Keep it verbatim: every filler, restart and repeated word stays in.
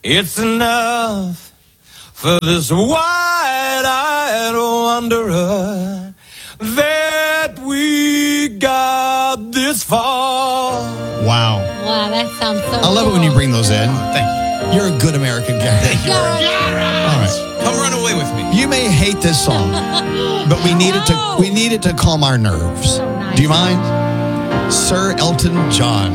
It's enough for this wide-eyed wanderer that we got this far. Wow. Wow, that sounds so I love cool. it when you bring those in. Thank you. You're a good American, Garrett. Thank you. Garrett. All right. Come run away with me. You may hate this song, but we needed No. to we needed to calm our nerves. So nice. Do you mind? Sir Elton John.